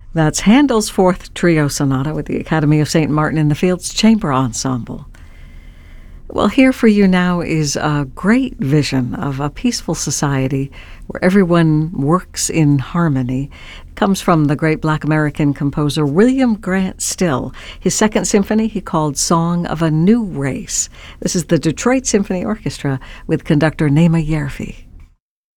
That's Handel's Fourth Trio Sonata with the Academy of St. Martin in the Fields Chamber Ensemble. Well, here for you now is a great vision of a peaceful society where everyone works in harmony. It comes from the great Black American composer William Grant Still. His second symphony he called Song of a New Race. This is the Detroit Symphony Orchestra with conductor Naima Yerfi.